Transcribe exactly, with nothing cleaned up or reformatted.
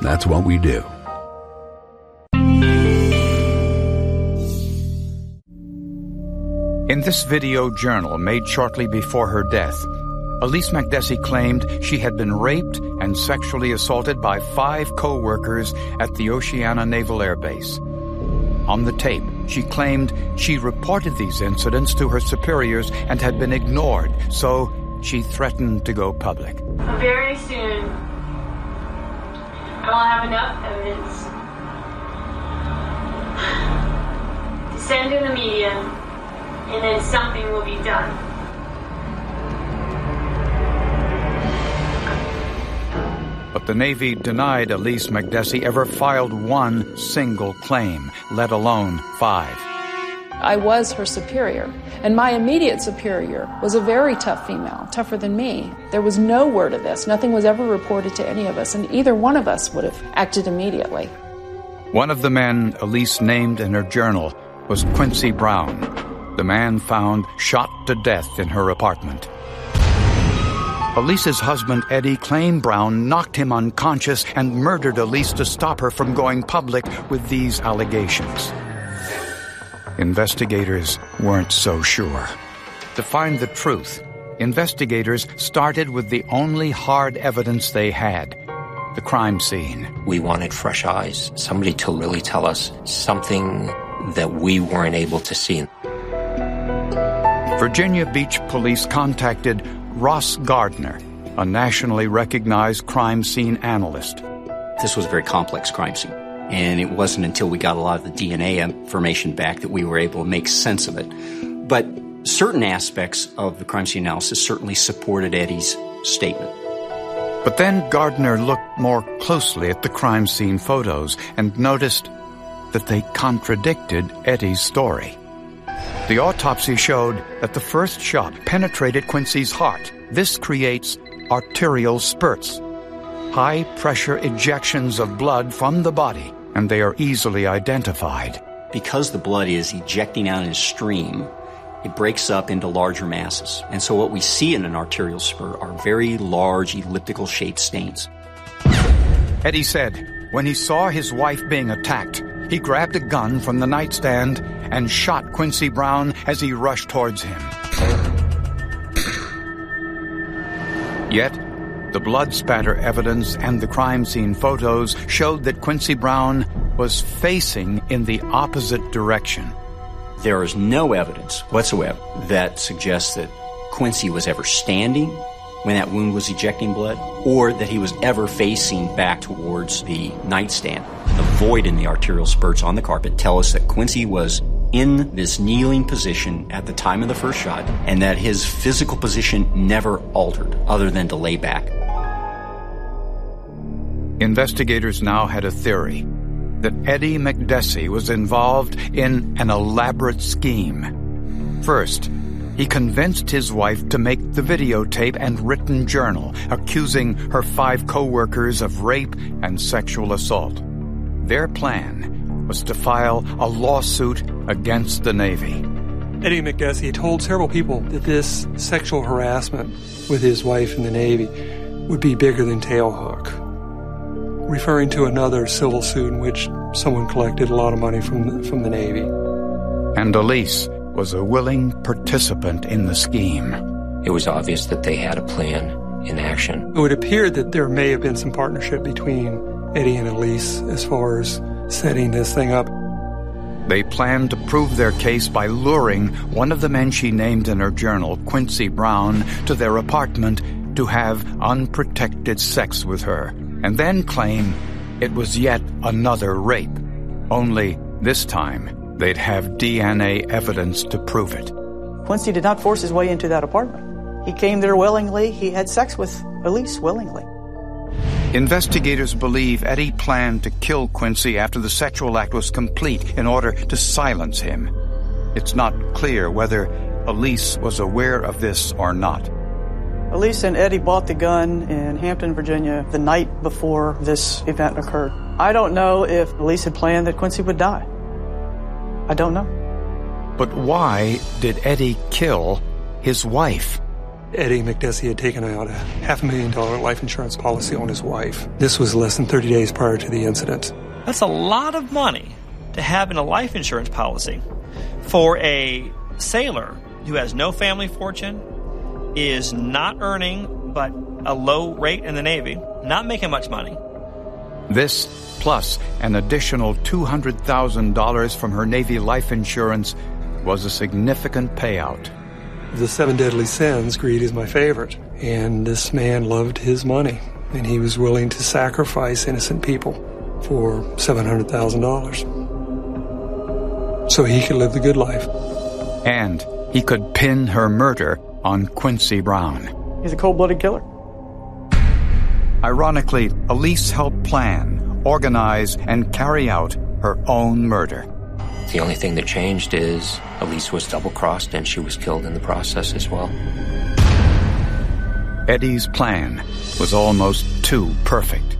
that's what we do. In this video journal made shortly before her death, Elise Makdessi claimed she had been raped and sexually assaulted by five co-workers at the Oceana Naval Air Base. On the tape, she claimed she reported these incidents to her superiors and had been ignored, so she threatened to go public. Very soon, I will have enough evidence to send to the media, and then something will be done. But the Navy denied Elise Makdessi ever filed one single claim, let alone five. I was her superior, and my immediate superior was a very tough female, tougher than me. There was no word of this. Nothing was ever reported to any of us, and either one of us would have acted immediately. One of the men Elise named in her journal was Quincy Brown, the man found shot to death in her apartment. Elise's husband, Eddie, claimed Brown knocked him unconscious and murdered Elise to stop her from going public with these allegations. Investigators weren't so sure. To find the truth, investigators started with the only hard evidence they had, the crime scene. We wanted fresh eyes, somebody to really tell us something that we weren't able to see. Virginia Beach police contacted Ross Gardner, a nationally recognized crime scene analyst. This was a very complex crime scene, and it wasn't until we got a lot of the D N A information back that we were able to make sense of it. But certain aspects of the crime scene analysis certainly supported Eddie's statement. But then Gardner looked more closely at the crime scene photos and noticed that they contradicted Eddie's story. The autopsy showed that the first shot penetrated Quincy's heart. This creates arterial spurts, high-pressure ejections of blood from the body, and they are easily identified. Because the blood is ejecting out in a stream, it breaks up into larger masses. And so what we see in an arterial spurt are very large elliptical-shaped stains. Eddie said when he saw his wife being attacked, he grabbed a gun from the nightstand and shot Quincy Brown as he rushed towards him. Yet, the blood spatter evidence and the crime scene photos showed that Quincy Brown was facing in the opposite direction. There is no evidence whatsoever that suggests that Quincy was ever standing when that wound was ejecting blood, or that he was ever facing back towards the nightstand. The void in the arterial spurts on the carpet tell us that Quincy was in this kneeling position at the time of the first shot, and that his physical position never altered other than to lay back. Investigators now had a theory that Eddie Makdessi was involved in an elaborate scheme. First, he convinced his wife to make the videotape and written journal, accusing her five co-workers of rape and sexual assault. Their plan was to file a lawsuit against the Navy. Eddie Makdessi told several people that this sexual harassment with his wife in the Navy would be bigger than Tailhook, referring to another civil suit in which someone collected a lot of money from the, from the Navy. And Elise was a willing participant in the scheme. It was obvious that they had a plan in action. It would appear that there may have been some partnership between Eddie and Elise as far as setting this thing up. They planned to prove their case by luring one of the men she named in her journal, Quincy Brown, to their apartment to have unprotected sex with her, and then claim it was yet another rape. Only this time, they'd have D N A evidence to prove it. Quincy did not force his way into that apartment. He came there willingly. He had sex with Elise willingly. Investigators believe Eddie planned to kill Quincy after the sexual act was complete in order to silence him. It's not clear whether Elise was aware of this or not. Elise and Eddie bought the gun in Hampton, Virginia, the night before this event occurred. I don't know if Elise had planned that Quincy would die. I don't know. But why did Eddie kill his wife? Eddie McDessie had taken out a half a million dollar life insurance policy on his wife. This was less than thirty days prior to the incident. That's a lot of money to have in a life insurance policy for a sailor who has no family fortune, is not earning but a low rate in the Navy, not making much money. This, plus an additional two hundred thousand dollars from her Navy life insurance, was a significant payout. The seven deadly sins, greed is my favorite. And this man loved his money, and he was willing to sacrifice innocent people for seven hundred thousand dollars so he could live the good life. And he could pin her murder on Quincy Brown. He's a cold-blooded killer. Ironically, Elise helped plan, organize, and carry out her own murder. The only thing that changed is Elise was double-crossed and she was killed in the process as well. Eddie's plan was almost too perfect.